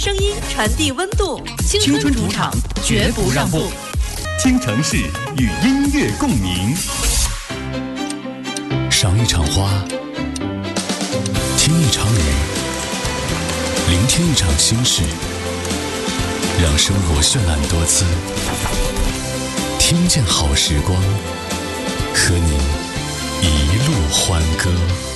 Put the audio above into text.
声音传递温度， 青春主场绝不让步。 京城市与音乐共鸣。 赏一场花，听一场雨，聆听一场心事，让生活绚烂多姿。听见好时光，和你一路欢歌。